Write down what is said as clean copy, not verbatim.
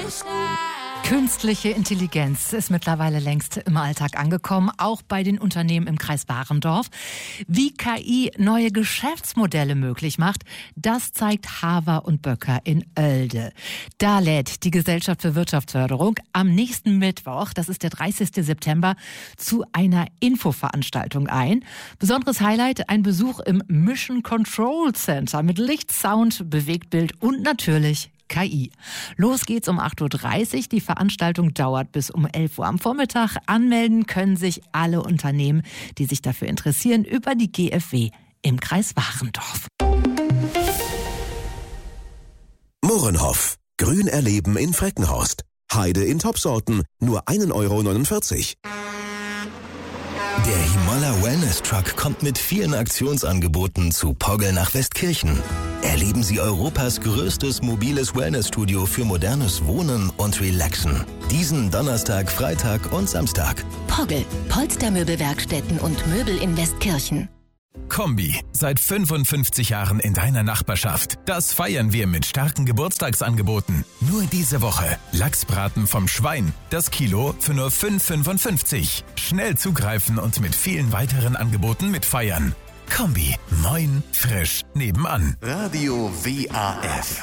Künstliche Intelligenz ist mittlerweile längst im Alltag angekommen, auch bei den Unternehmen im Kreis Warendorf. Wie KI neue Geschäftsmodelle möglich macht, das zeigt Haver und Böcker in Oelde. Da lädt die Gesellschaft für Wirtschaftsförderung am nächsten Mittwoch, das ist der 30. September, zu einer Infoveranstaltung ein. Besonderes Highlight, ein Besuch im Mission Control Center mit Licht, Sound, Bewegtbild und natürlich KI. Los geht's um 8.30 Uhr. Die Veranstaltung dauert bis um 11 Uhr am Vormittag. Anmelden können sich alle Unternehmen, die sich dafür interessieren, über die GfW im Kreis Warendorf. Mohrenhof. Grün erleben in Freckenhorst. Heide in Topsorten. Nur 1,49 €. Der Himolla Wellness Truck kommt mit vielen Aktionsangeboten zu Poggel nach Westkirchen. Erleben Sie Europas größtes mobiles Wellnessstudio für modernes Wohnen und Relaxen. Diesen Donnerstag, Freitag und Samstag. Poggel, Polstermöbelwerkstätten und Möbel in Westkirchen. Kombi, seit 55 Jahren in deiner Nachbarschaft. Das feiern wir mit starken Geburtstagsangeboten. Nur diese Woche Lachsbraten vom Schwein, das Kilo für nur 5,55 €. Schnell zugreifen und mit vielen weiteren Angeboten mitfeiern. Kombi, moin, frisch, nebenan. Radio WAF